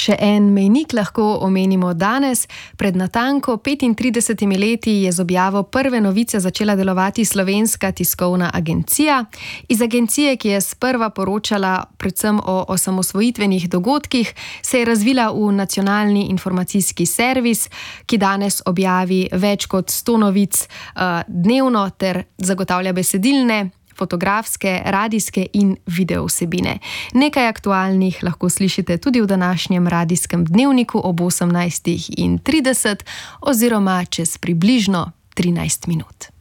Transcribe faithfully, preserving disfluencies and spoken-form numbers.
Še en mejnik lahko omenimo danes. Pred natanko petintridesetimi leti je z objavo prve novice začela delovati Slovenska tiskovna agencija. Iz agencije, ki je sprva poročala predvsem o osamosvojitvenih dogodkih, se je razvila v nacionalni informacijski servis, ki danes objavi več kot sto novic uh, dnevno ter zagotavlja besedilne, fotografske, radijske in video vsebine. Nekaj aktualnih lahko slišite tudi v današnjem radijskem dnevniku ob osemnajstih in trideset oziroma čez približno trinajst minut.